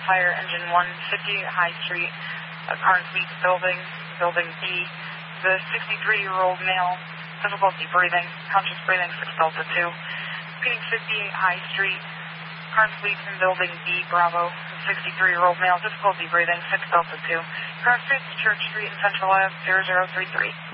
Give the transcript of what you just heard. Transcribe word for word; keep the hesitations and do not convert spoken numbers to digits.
fire, engine one fifty, High Street, uh, Carnes Beach building, building B. The sixty-three-year-old male, difficulty breathing, conscious breathing, six Delta two. Repeating fifty-eight High Street, Carnes Beach in building B, Bravo. sixty-three-year-old male, difficulty breathing, six Delta two. Carnes Street, Church Street, and Central Ave, zero zero three three.